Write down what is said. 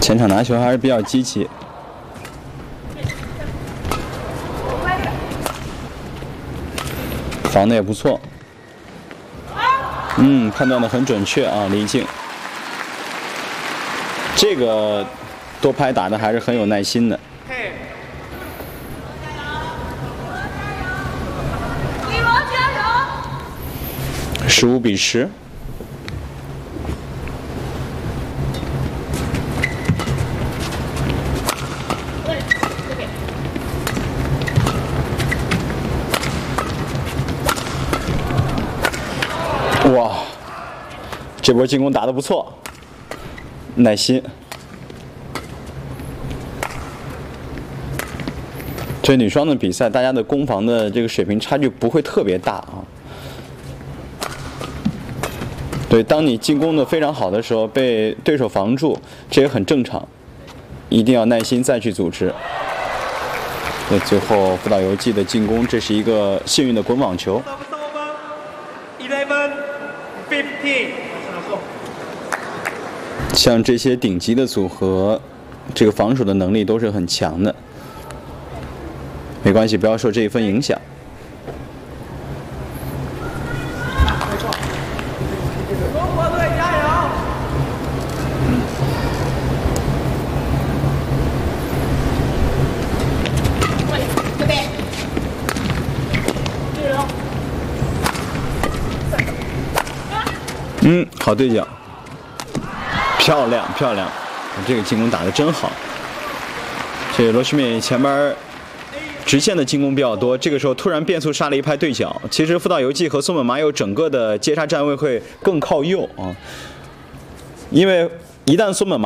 前场拿球还是比较积极。防的也不错。判断的很准确啊，李静。这个多拍打的还是很有耐心的。 15比10。哇，这波进攻打得不错，耐心。这女双的比赛，大家的攻防的这个水平差距不会特别大啊。 对，当你进攻的非常好的时候，被对手防住，这也很正常，一定要耐心再去组织。对，最后福岛由纪的进攻，这是一个幸运的滚网球。11-15。像这些顶级的组合，这个防守的能力都是很强的。没关系，不要受这一分影响。 好对角，漂亮漂亮，这个进攻打得真好。这罗绪敏前边直线的进攻比较多，这个时候突然变速杀了一拍对角。其实福岛由纪和松本麻友整个的接杀站位会更靠右啊，因为一旦松本麻